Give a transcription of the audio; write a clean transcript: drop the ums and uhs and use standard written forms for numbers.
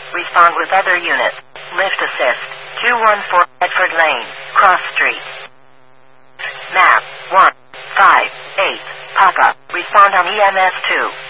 Respond with other units. Lift assist. 214 Bedford Lane, Cross Street. Map 158 Papa. Respond on EMS 2.